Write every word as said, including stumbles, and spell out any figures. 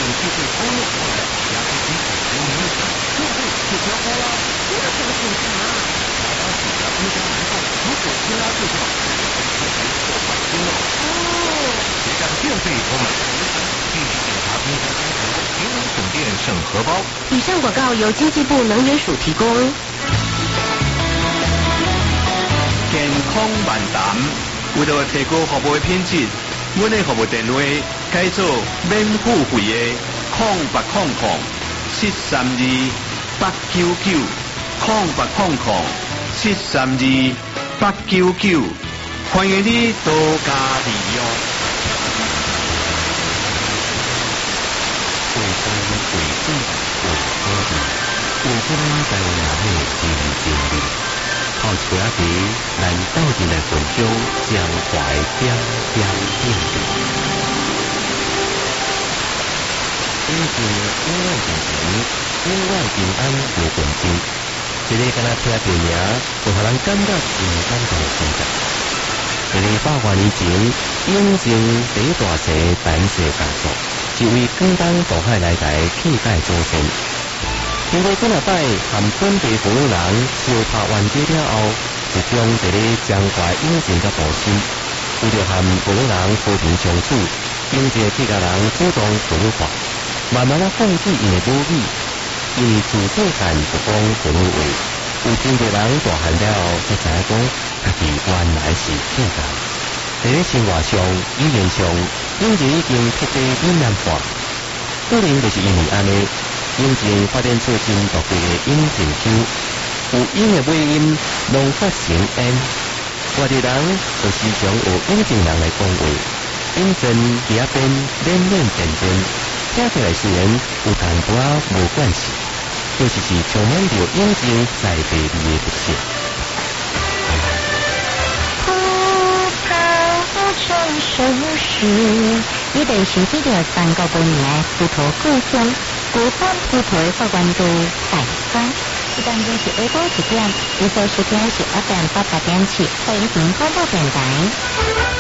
就会脱落出来，压根比普通没有就会就飘高了。 那怎么检查？ 把它洗下冰箱以后，如果天拉对象，就可以破坏冰了。 哦， 别让电费充满头上，继续检查冰箱安全，节能省电省荷包。 以上广告由经济部能源署提供。 健康万谈，为了提高服务的品质，阮的服务电话改做免付费的空八空空七三二八九九空八空空七三二八九九，欢迎你多加利用。 有关卫生有保障，有可能在人的真真理。靠车皮咱斗阵来分享江淮点点点滴。以前永远平平，永远平安无困境。一个敢若听着名，就互人感觉真感动的存在。一个百外年前，永靖第一大社单社工作，一位广东渡海来台乞丐祖先。经过几下摆，和本地服务人相拍完结了后，就将伫咧江淮永靖甲步心，为着和服务人和平相处，永靖客家人主动服务化，慢慢啊放弃因的母语，因为自细汉就讲服务话，有真侪人大汉了后才知影讲，家己原来是客家。伫咧生活上、语言上，永靖已经彻底闽南化，可能就是因为安尼。永靖发展出真独特的永靖腔，有永的尾音拢发成 N， 外地人就时常有永靖人来讲话，永镇伫遐边练练变变，听起来虽然有淡薄仔无关系，就是是充满着永靖在地味的特色。 成熟时，你得熟悉着三个半年的葡萄故乡，古关葡萄的发源地台湾。时间就是下晡一点，你所收听的是 F M 八八点七，欢迎广播电台。